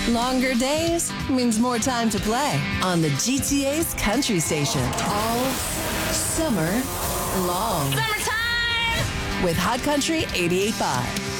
Longer days means more time to play on the GTA's Country Station all summer long. Summertime! With Hot Country 88.5.